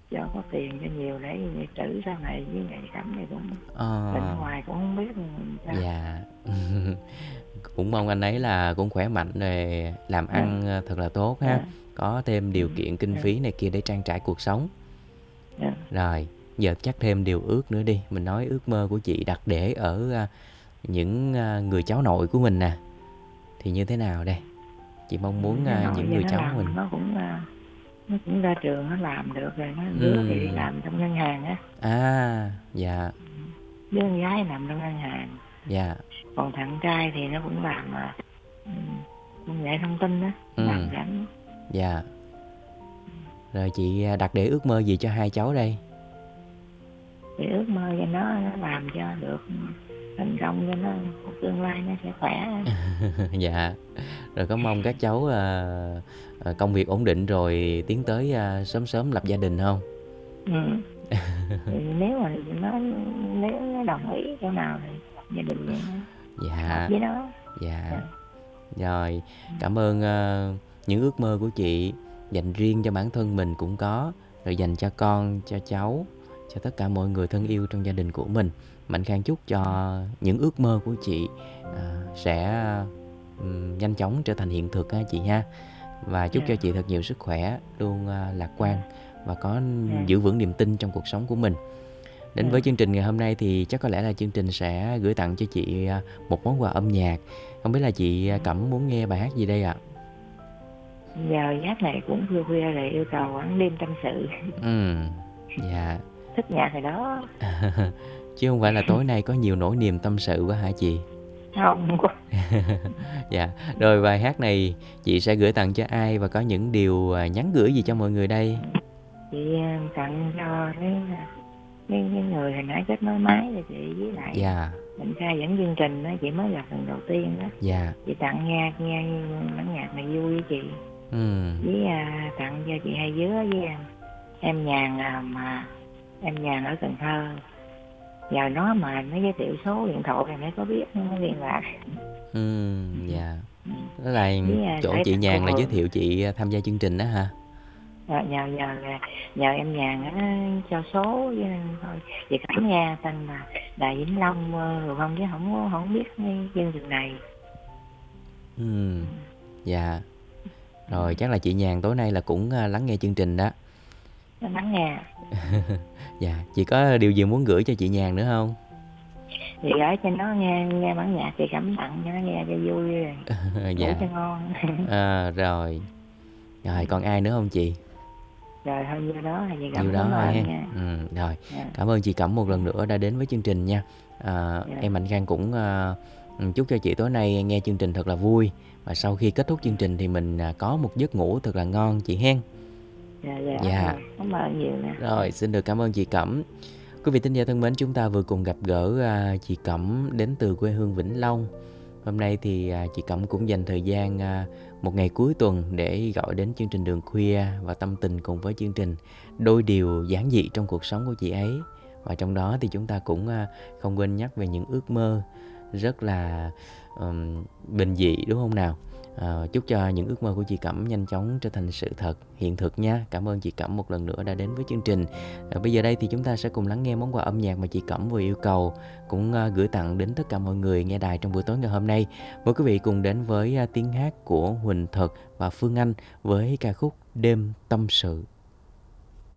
cho có tiền cho nhiều để trữ sau này, với lại Cẩm này cũng bệnh Ờ, hoài cũng không biết sao. dạ. Cũng mong anh ấy là cũng khỏe mạnh rồi làm Dạ, ăn thật là tốt ha. dạ, Có thêm ừ, điều kiện kinh dạ, phí này kia để trang trải cuộc sống. dạ. Rồi, giờ chắc thêm điều ước nữa đi. Mình nói ước mơ của chị đặt để ở những người cháu nội của mình nè. Thì như thế nào đây? Chị mong muốn Cháu nội những giờ người nó cháu của làm mình. nó cũng ra trường nó làm được rồi, nó đứa thì đi Ừm. làm trong ngân hàng á. À, dạ, Đứa con gái làm trong ngân hàng, dạ, còn thằng trai thì nó cũng làm ừ, công nghệ thông tin đó, làm ừm, gắn. dạ. Rồi chị đặt để ước mơ gì cho hai cháu đây? Thì ước mơ cho nó làm cho được thành công, cho nó tương lai nó sẽ khỏe. Dạ. Rồi có mong các cháu công việc ổn định rồi tiến tới sớm sớm lập gia đình không? Ừ. Thì nếu mà nếu nó đồng ý chỗ nào thì gia đình vậy nó hợp Dạ, với nó. dạ. Dạ. Rồi, cảm ơn những ước mơ của chị dành riêng cho bản thân mình cũng có, rồi dành cho con, cho cháu, cho tất cả mọi người thân yêu trong gia đình của mình. Mạnh Khang chúc cho những ước mơ của chị sẽ nhanh chóng trở thành hiện thực ha chị ha. Và chúc Dạ. cho chị thật nhiều sức khỏe, luôn lạc quan và có Dạ. giữ vững niềm tin trong cuộc sống của mình. Đến Dạ. với chương trình ngày hôm nay thì chắc có lẽ là chương trình sẽ gửi tặng cho chị một món quà âm nhạc. Không biết là chị Cẩm muốn nghe bài hát gì đây ạ? Giờ giấc này cũng khuya khuya rồi, yêu cầu ăn đêm tâm sự. Dạ. Thích nhạc rồi đó. Chứ không phải là tối nay có nhiều nỗi niềm tâm sự quá hả chị? Không có. Dạ. Rồi bài hát này chị sẽ gửi tặng cho ai và có những điều nhắn gửi gì cho mọi người đây? Chị tặng cho cái người hồi nãy kết nối máy cho chị, với lại Dạ. Định Kha dẫn chương trình đó, chị mới gặp lần đầu tiên đó. Dạ. Chị tặng nghe nghe bản nhạc này vui với chị, Ừm. với tặng cho chị Hai Dứa với em Nhàn, mà em Nhàn ở Cần Thơ. Nhờ nó mà nó giới thiệu số điện thoại này mới có biết, nó liên lạc. Dạ. Ừ. Đó là Với chỗ gửi chị tặng cô Nhàn là giới Hường. thiệu chị tham gia chương trình đó hả? Nhờ em Nhàn á cho số với thôi. Chị cảm nghe tên là Đài Vĩnh Long rồi không, chứ không biết cái chương trình này. Ừm. Ừ. Dạ. Ừ. Rồi chắc là chị Nhàn tối nay là cũng lắng nghe chương trình đó. Nó lắng nghe. Dạ, chị có điều gì muốn gửi cho chị Nhàn nữa không? Thì gửi cho nó nghe bản nhạc, chị cảm tặng cho nó nghe cho vui rồi ngủ Dạ. cho ngon. Rồi. Rồi còn ai nữa không chị? Rồi thôi nhiêu đó là chị Nhiêu cảm đó cảm thôi ha. ơn nha. Rồi. Dạ. Cảm ơn chị Cẩm một lần nữa đã đến với chương trình nha. Dạ. Em Mạnh Khang cũng chúc cho chị tối nay nghe chương trình thật là vui và sau khi kết thúc chương trình thì mình có một giấc ngủ thật là ngon chị hen. Dạ. Dạ Dạ. rồi, cảm ơn nhiều nè. Rồi, xin được cảm ơn chị Cẩm. Quý vị thính giả thân mến, chúng ta vừa cùng gặp gỡ chị Cẩm đến từ quê hương Vĩnh Long. Hôm nay thì chị Cẩm cũng dành thời gian một ngày cuối tuần để gọi đến chương trình Đường Khuya và tâm tình cùng với chương trình đôi điều giản dị trong cuộc sống của chị ấy. Và trong đó thì chúng ta cũng không quên nhắc về những ước mơ rất là bình dị đúng không nào? Chúc cho những ước mơ của chị Cẩm nhanh chóng trở thành sự thật, hiện thực nha. Cảm ơn chị Cẩm một lần nữa đã đến với chương trình. Bây giờ đây thì chúng ta sẽ cùng lắng nghe món quà âm nhạc mà chị Cẩm vừa yêu cầu, cũng gửi tặng đến tất cả mọi người nghe đài trong buổi tối ngày hôm nay. Mời quý vị cùng đến với tiếng hát của Huỳnh Thật và Phương Anh với ca khúc Đêm Tâm Sự.